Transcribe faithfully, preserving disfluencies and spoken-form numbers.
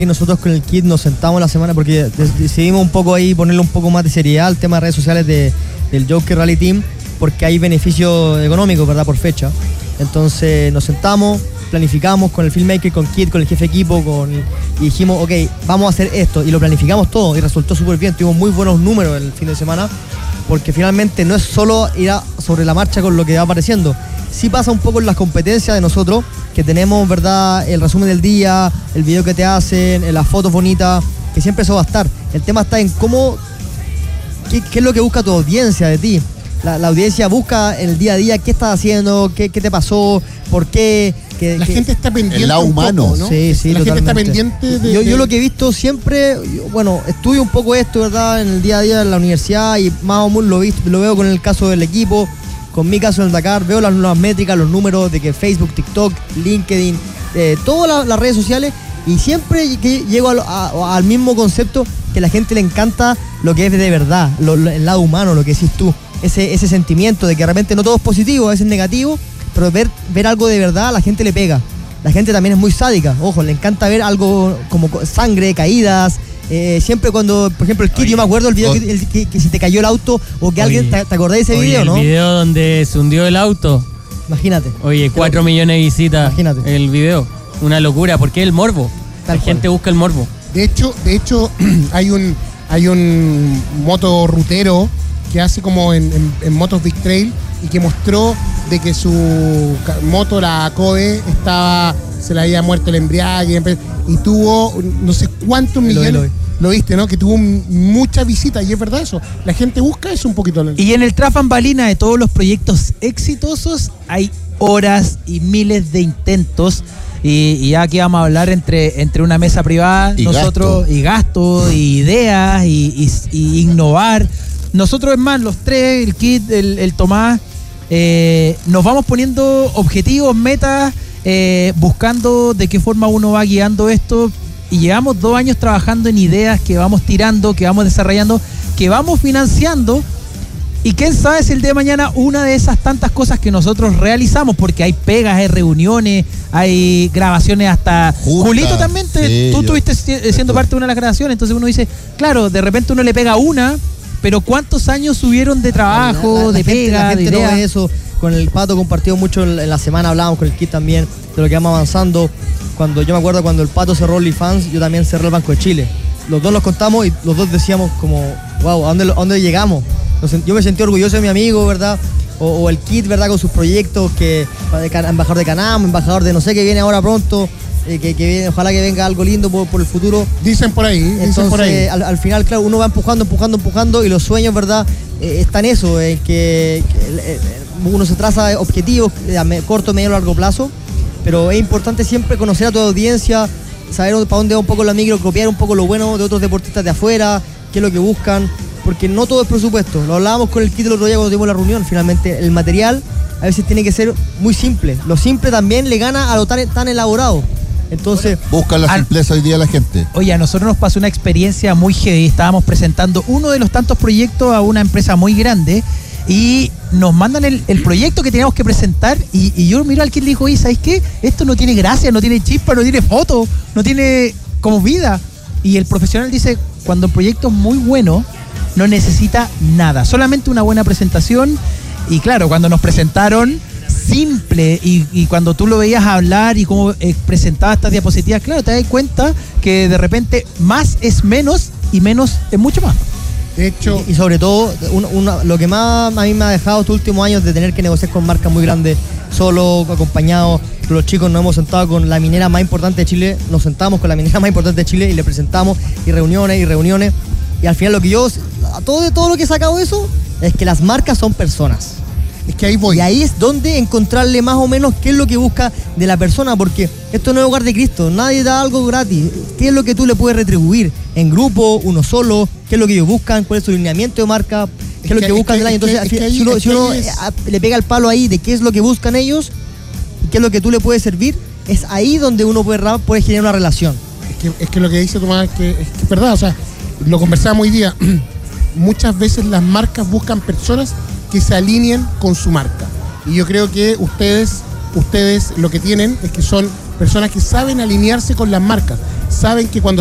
Y nosotros con el kit nos sentamos la semana porque decidimos un poco ahí ponerle un poco más de seriedad al tema de redes sociales de, del Joker Rally Team, porque hay beneficios económicos, ¿verdad? Por fecha. Entonces nos sentamos, planificamos con el filmmaker, con Kit, con el jefe de equipo, con, y dijimos, ok, vamos a hacer esto, y lo planificamos todo, y resultó súper bien. Tuvimos muy buenos números el fin de semana, porque finalmente no es solo ir a, sobre la marcha con lo que va apareciendo. Sí pasa un poco en las competencias de nosotros, que tenemos, ¿verdad?, el resumen del día, el video que te hacen, las fotos bonitas, que siempre eso va a estar. El tema está en cómo, qué, qué es lo que busca tu audiencia de ti. La, la audiencia busca en el día a día qué estás haciendo, qué, qué te pasó, por qué. Que, la que, gente está pendiente. El lado humano, poco, ¿no? Sí, sí, la totalmente. gente está pendiente de. Yo, de... yo lo que he visto siempre, yo, bueno, estudio un poco esto, ¿verdad?, en el día a día en la universidad, y más o menos lo, visto, lo veo con el caso del equipo, con mi caso en el Dakar, veo las nuevas métricas, los números de que Facebook, TikTok, LinkedIn, eh, todas las, las redes sociales, y siempre que llego a, a, al mismo concepto, que a la gente le encanta lo que es de verdad, lo, lo, el lado humano, lo que decís tú. Ese, ese sentimiento de que de repente no todo es positivo, a veces es negativo, pero ver, ver algo de verdad a la gente le pega. La gente también es muy sádica, ojo, le encanta ver algo como sangre, caídas. Eh, siempre cuando, por ejemplo, el Kit, yo me acuerdo el video que, el, que, que si te cayó el auto o que oye, alguien, ¿te, te acordás de ese oye, video, el no? El video donde se hundió el auto. Imagínate. Oye, cuatro millones de visitas. Imagínate. El video. Una locura, porque es el morbo. Tal la cual. gente busca el morbo. De hecho, de hecho hay un hay un motorrutero que hace como en, en, en motos Big Trail y que mostró de que su moto, la Kobe, estaba, se le había muerto el embriague y tuvo no sé cuántos millones. Lo, vi, lo, vi. Lo viste, ¿no? Que tuvo muchas visitas, y es verdad eso. La gente busca eso un poquito. Y en el tras bambalina de todos los proyectos exitosos hay horas y miles de intentos. Y, y ya aquí vamos a hablar entre, entre una mesa privada, y nosotros, gasto. y gasto, y ideas, y, y, y innovar. Nosotros, es más, los tres, el Kit, el, el Tomás, eh, nos vamos poniendo objetivos, metas, eh, buscando de qué forma uno va guiando esto, y llevamos dos años trabajando en ideas que vamos tirando, que vamos desarrollando, que vamos financiando, y quién sabe si el día de mañana una de esas tantas cosas que nosotros realizamos, porque hay pegas, hay reuniones, hay grabaciones hasta... Justa, Julito también, te, sí, tú yo, estuviste siendo esto. parte de una de las grabaciones, entonces uno dice, claro, de repente uno le pega una, pero ¿cuántos años subieron de trabajo, la, la, la de gente, pega, la gente de idea? No ve eso. Con el Pato compartido mucho en la semana, hablábamos con el Kit también de lo que vamos avanzando. Cuando yo me acuerdo cuando el Pato cerró OnlyFans, yo también cerré el Banco de Chile. Los dos nos contamos y los dos decíamos como, wow, ¿a dónde, a dónde llegamos? Yo me sentí orgulloso de mi amigo, ¿verdad? O, o el Kit, ¿verdad? Con sus proyectos, que embajador de Canam, embajador de no sé qué viene ahora pronto. Eh, que, que viene, ojalá que venga algo lindo por, por el futuro. Dicen por ahí, dicen Entonces, por ahí. Al, al final, claro, uno va empujando, empujando, empujando, y los sueños, ¿verdad? Eh, están eso, en que, que eh, uno se traza objetivos a corto, medio, largo plazo, pero es importante siempre conocer a tu audiencia, saber para dónde va un poco la micro, copiar un poco lo bueno de otros deportistas de afuera, qué es lo que buscan, porque no todo es presupuesto. Lo hablábamos con el Kit el otro día cuando tuvimos la reunión. Finalmente, el material a veces tiene que ser muy simple. Lo simple también le gana a lo tan, tan elaborado. Entonces, busca la simpleza hoy día la gente. Oye, a nosotros nos pasó una experiencia muy heavy. Estábamos presentando uno de los tantos proyectos a una empresa muy grande y nos mandan el, el proyecto que teníamos que presentar, y, y yo miro al Kit y le digo, oye, ¿sabes qué? Esto no tiene gracia, no tiene chispa, no tiene foto, no tiene como vida. Y el profesional dice, cuando el proyecto es muy bueno, no necesita nada, solamente una buena presentación. Y claro, cuando nos presentaron simple, y, y cuando tú lo veías hablar y cómo eh, presentaba estas diapositivas, claro, te das cuenta que de repente más es menos y menos es mucho más. De hecho, y, y sobre todo, una, una, lo que más a mí me ha dejado estos últimos años de tener que negociar con marcas muy grandes, solo, acompañado. Los chicos nos hemos sentado con la minera más importante de Chile, nos sentamos con la minera más importante de Chile y le presentamos, y reuniones y reuniones. Y al final lo que yo, todo, todo lo que he sacado de eso, es que las marcas son personas. Es que ahí voy. Y ahí es donde encontrarle más o menos qué es lo que busca de la persona, porque esto no es hogar de Cristo, nadie da algo gratis. ¿Qué es lo que tú le puedes retribuir? En grupo, uno solo, qué es lo que ellos buscan, cuál es su lineamiento de marca, qué es, es lo que, que buscan del año. Entonces, que, al final, si uno, si uno es... le pega el palo ahí de qué es lo que buscan ellos y qué es lo que tú le puedes servir, es ahí donde uno puede, puede generar una relación. Es que, es que lo que dice Tomás es que, es que es verdad, o sea, lo conversábamos hoy día. Muchas veces las marcas buscan personas que se alineen con su marca. Y yo creo que ustedes, ustedes lo que tienen es que son personas que saben alinearse con las marcas, saben que cuando